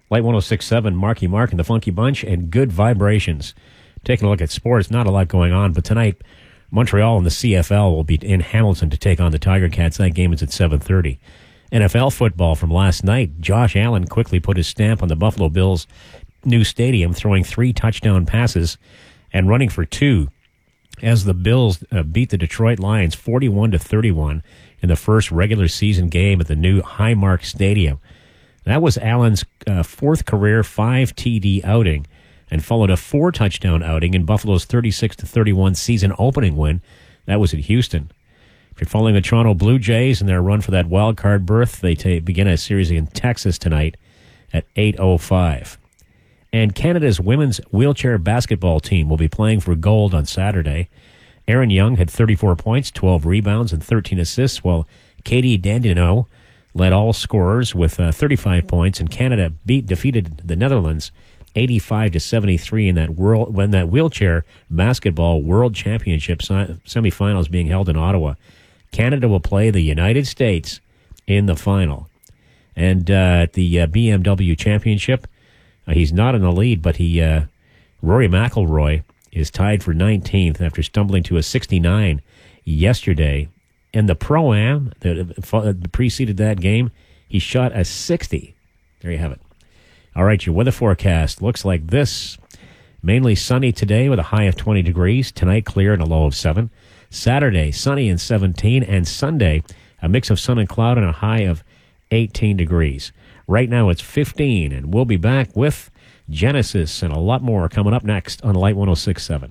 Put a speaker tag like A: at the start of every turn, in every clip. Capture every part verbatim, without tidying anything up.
A: Light one oh six point seven, Marky Mark and the Funky Bunch, and Good Vibrations. Taking a look at sports, not a lot going on, but tonight, Montreal and the C F L will be in Hamilton to take on the Tiger Cats. That game is at seven thirty. N F L football from last night. Josh Allen quickly put his stamp on the Buffalo Bills' new stadium, throwing three touchdown passes and running for two as the Bills uh, beat the Detroit Lions forty-one to thirty-one in the first regular season game at the new Highmark Stadium. That was Allen's uh, fourth career five T D outing and followed a four-touchdown outing in Buffalo's thirty-six to thirty-one season opening win. That was at Houston. If you're following the Toronto Blue Jays and their run for that wild card berth, they ta- begin a series in Texas tonight at eight oh five. And Canada's women's wheelchair basketball team will be playing for gold on Saturday. Erin Young had thirty-four points, twelve rebounds, and thirteen assists, while Katie Dandino led all scorers with uh, thirty-five points, and Canada beat defeated the Netherlands eighty-five to seventy-three in that world when that wheelchair basketball world championship semifinals being held in Ottawa. Canada will play the United States in the final. And uh, at the uh, B M W championship, uh, he's not in the lead, but he uh, Rory McIlroy is tied for nineteenth after stumbling to a sixty-nine yesterday. And the Pro-Am that preceded that game, he shot a sixty. There you have it. All right, your weather forecast looks like this. Mainly sunny today with a high of twenty degrees. Tonight, clear and a low of seven. Saturday, sunny and seventeen. And Sunday, a mix of sun and cloud and a high of eighteen degrees. Right now, it's fifteen, and we'll be back with Genesis and a lot more coming up next on Light one oh six point seven.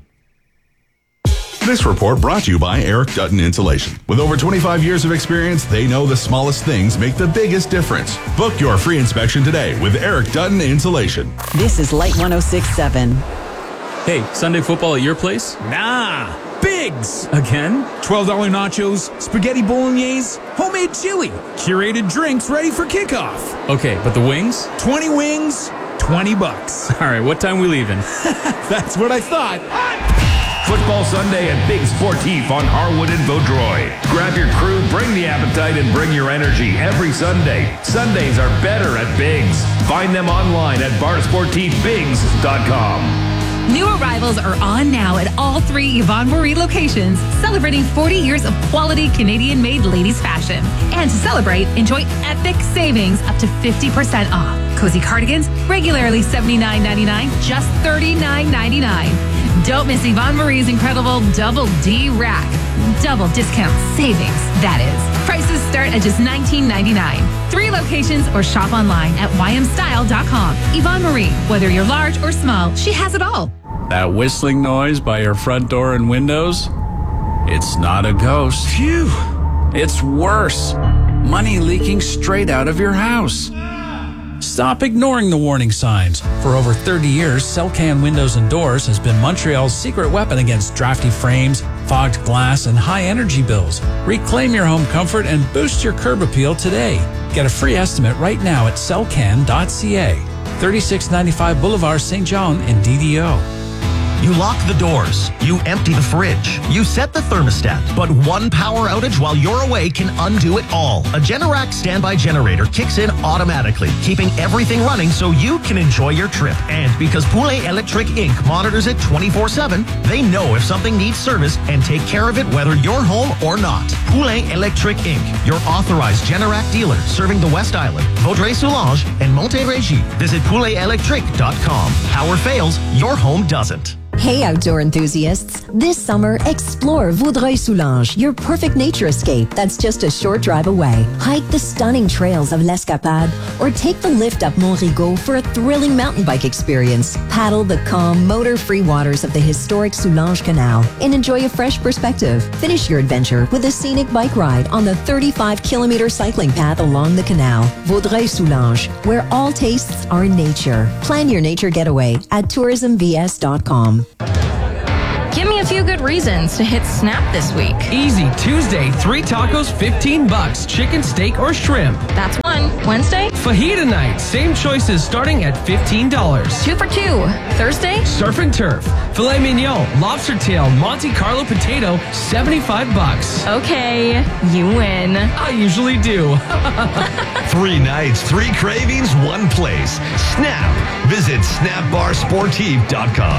B: This report brought to you by Eric Dutton Insulation. With over twenty-five years of experience, they know the smallest things make the biggest difference. Book your free inspection today with Eric Dutton Insulation.
C: This is Light one oh six point seven.
D: Hey, Sunday football at your place?
E: Nah, Biggs.
D: Again?
E: twelve dollars nachos, spaghetti bolognese, homemade chili, curated drinks ready for kickoff.
D: Okay, but the wings?
E: twenty wings, twenty bucks.
D: All right, what time we leaving?
E: That's what I thought.
F: Football Sunday at Big Sportif on Harwood and Vaudreuil. Grab your crew, bring the appetite, and bring your energy every Sunday. Sundays are better at Big's. Find them online at bar sportif bigs dot com.
G: New arrivals are on now at all three Yvonne Marie locations, celebrating forty years of quality Canadian-made ladies fashion. And to celebrate, enjoy epic savings up to fifty percent off. Cozy cardigans, regularly seventy-nine ninety-nine, just thirty-nine ninety-nine. Don't miss Yvonne Marie's incredible Double D Rack. Double discount savings, that is. Prices start at just nineteen ninety-nine. Three locations or shop online at y m style dot com. Yvonne Marie, whether you're large or small, she has it all.
H: That whistling noise by your front door and windows? It's not a ghost.
E: Phew.
H: It's worse. Money leaking straight out of your house. Stop ignoring the warning signs. For over thirty years, Celcan Windows and Doors has been Montreal's secret weapon against drafty frames, fogged glass, and high energy bills. Reclaim your home comfort and boost your curb appeal today. Get a free estimate right now at celcan dot c a. thirty-six ninety-five Boulevard Saint John in D D O.
I: You lock the doors. You empty the fridge. You set the thermostat. But one power outage while you're away can undo it all. A Generac standby generator kicks in automatically, keeping everything running so you can enjoy your trip. And because Poulet Electric Incorporated monitors it twenty-four seven, they know if something needs service and take care of it whether you're home or not. Poulet Electric Incorporated, your authorized Generac dealer serving the West Island, Vaudreuil-Soulanges, and Montérégie. Visit poulet electric dot com. Power fails, your home doesn't.
C: Hey, outdoor enthusiasts. This summer, explore Vaudreuil-Soulanges, your perfect nature escape that's just a short drive away. Hike the stunning trails of l'Escapade or take the lift up Mont Rigaud for a thrilling mountain bike experience. Paddle the calm, motor-free waters of the historic Soulanges Canal and enjoy a fresh perspective. Finish your adventure with a scenic bike ride on the thirty-five kilometer cycling path along the canal. Vaudreuil-Soulanges, where all tastes are nature. Plan your nature getaway at tourism v s dot com.
J: Give me a few good reasons to hit Snap this week.
K: Easy Tuesday, three tacos, fifteen bucks. Chicken, steak, or shrimp.
J: That's one. Wednesday?
K: Fajita night. Same choices starting at fifteen dollars.
J: Two for two. Thursday?
K: Surf and turf. Filet mignon, lobster tail, Monte Carlo potato, seventy-five bucks.
J: Okay, you win.
K: I usually do.
L: Three nights, three cravings, one place. Snap. Visit snap bar sportive dot com.